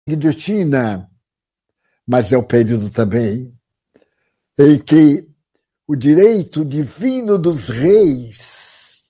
guilhotina, mas é o período também em que o direito divino dos reis,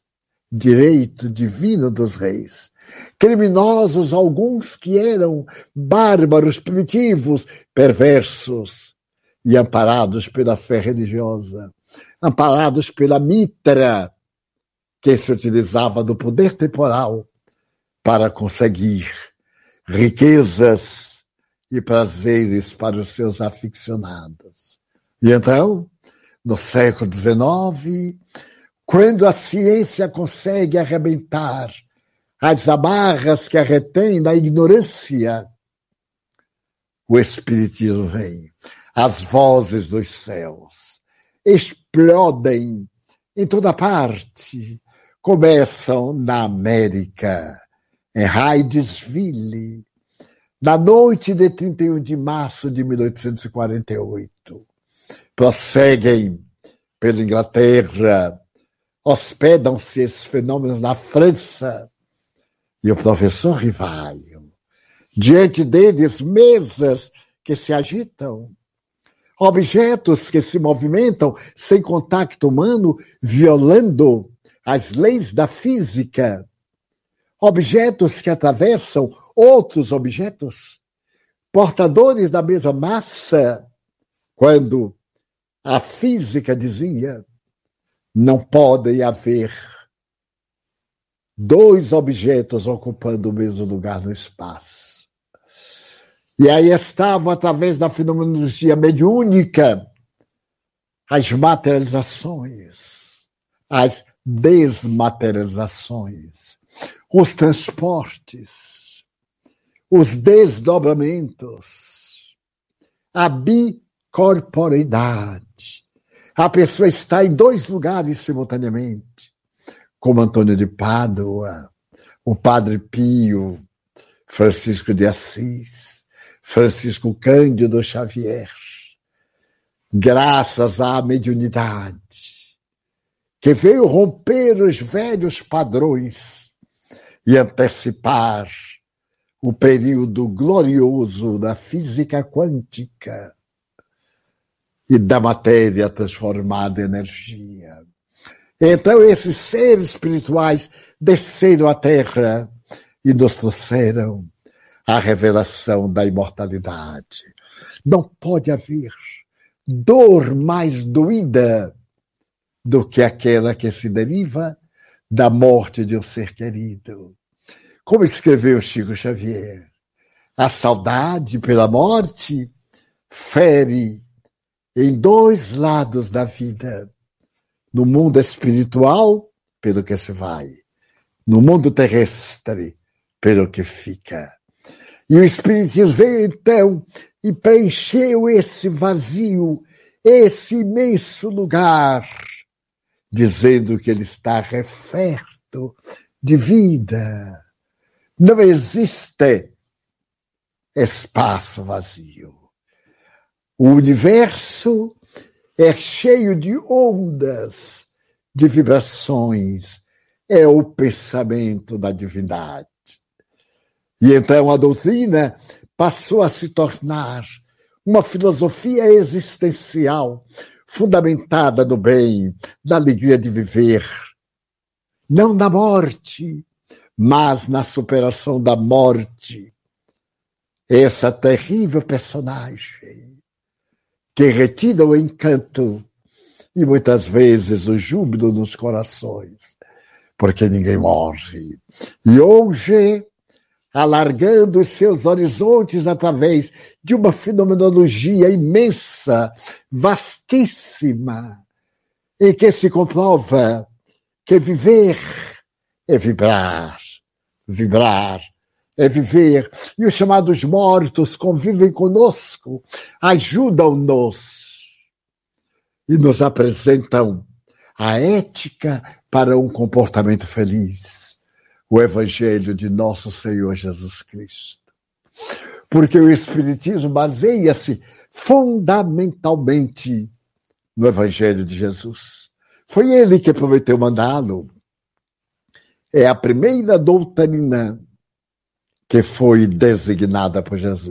criminosos alguns que eram bárbaros, primitivos, perversos e amparados pela fé religiosa, amparados pela mitra, que se utilizava do poder temporal para conseguir riquezas e prazeres para os seus aficionados. E então, no século XIX, quando a ciência consegue arrebentar as amarras que a retém da ignorância, o Espiritismo vem. As vozes dos céus explodem em toda parte. Começam na América, em Hydesville, na noite de 31 de março de 1848. Prosseguem pela Inglaterra, hospedam-se esses fenômenos na França, e o professor Rivaio, diante deles, mesas que se agitam, objetos que se movimentam sem contato humano, violando as leis da física, objetos que atravessam outros objetos, portadores da mesma massa, quando a física dizia: não podem haver dois objetos ocupando o mesmo lugar no espaço. E aí estavam, através da fenomenologia mediúnica, as materializações, as desmaterializações, os transportes, os desdobramentos, a bicorporeidade. A pessoa está em dois lugares simultaneamente, como Antônio de Pádua, o Padre Pio, Francisco de Assis, Francisco Cândido Xavier, graças à mediunidade, que veio romper os velhos padrões e antecipar o período glorioso da física quântica e da matéria transformada em energia. Então, esses seres espirituais desceram à Terra e nos trouxeram a revelação da imortalidade. Não pode haver dor mais doída do que aquela que se deriva da morte de um ser querido. Como escreveu Chico Xavier, a saudade pela morte fere em dois lados da vida. No mundo espiritual, pelo que se vai. No mundo terrestre, pelo que fica. E o Espiritismo veio, então, e preencheu esse vazio, esse imenso lugar, dizendo que ele está referto de vida. Não existe espaço vazio. O universo é cheio de ondas, de vibrações. É o pensamento da divindade. E então a doutrina passou a se tornar uma filosofia existencial, fundamentada no bem, na alegria de viver. Não na morte, mas na superação da morte. Essa terrível personagem que retira o encanto e muitas vezes o júbilo nos corações, porque ninguém morre. E hoje, alargando os seus horizontes através de uma fenomenologia imensa, vastíssima, em que se comprova que viver é vibrar, vibrar é viver. E os chamados mortos convivem conosco, ajudam-nos e nos apresentam a ética para um comportamento feliz. O Evangelho de nosso Senhor Jesus Cristo. Porque o Espiritismo baseia-se fundamentalmente no Evangelho de Jesus. Foi ele que prometeu mandá-lo. É a primeira doutrina que foi designada por Jesus.